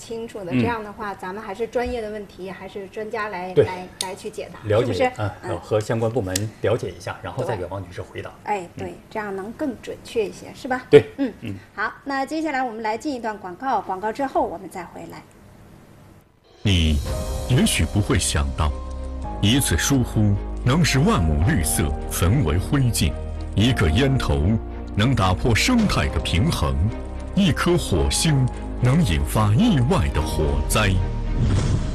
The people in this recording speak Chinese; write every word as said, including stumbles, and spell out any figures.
清楚的。 嗯、 这样的话，咱们还是专业的问题，还是专家来来来去解答， 了解是不是？ 啊，嗯、和相关部门了解一下，然后再给王女士回答。 哎，对，嗯、这样能更准确一些，是吧？ 对， 嗯嗯。好，那接下来我们来进一段广告，广告之后我们再回来。 你也许不会想到，一次疏忽能使万亩绿色焚为灰烬，一个烟头能打破生态的平衡，一颗火星能引发意外的火灾。